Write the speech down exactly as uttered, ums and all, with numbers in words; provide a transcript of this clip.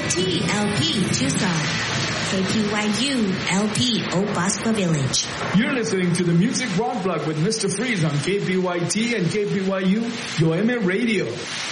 T L P Tucson, K P Y U L P Obaspa Village. You're listening to the Music Rock Block with Mister Freeze on K P Y T and K P Y U Yoeme Radio.